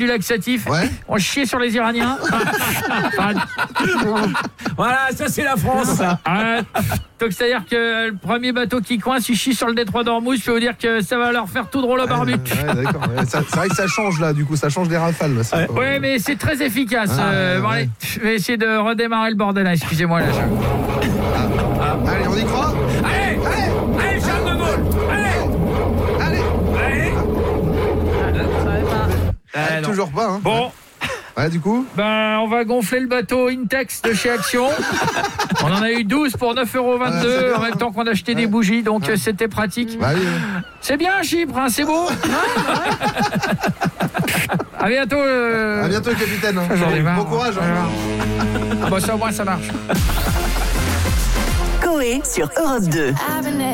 laxatif. Ouais. On chiait sur les Iraniens. Voilà, ça c'est la France. Donc c'est-à-dire que le premier bateau qui coince, il chie sur le détroit d'Ormuz. Je peux vous dire que ça va leur faire tout drôle au barbecue. Ouais, d'accord. Ouais, c'est vrai que ça change là, du coup, ça change des rafales. Là, Ouais, mais c'est très efficace. Bon, allez, je vais essayer de redémarrer le bordel. Là. Excusez-moi là. Allez, on y croit. Allez, Charles de Gaulle. Allez, non. toujours pas. Hein. Bon. Ouais, du coup. On va gonfler le bateau Intex de chez Action. On en a eu 12 pour 9,22 € en même temps qu'on achetait des bougies, donc c'était pratique. Bah, oui. C'est bien Chypre, hein, c'est beau. À bientôt. À bientôt, capitaine. J'en ai marre. Bon courage. Ah bah ça au moins ça marche. Coé sur Europe 2.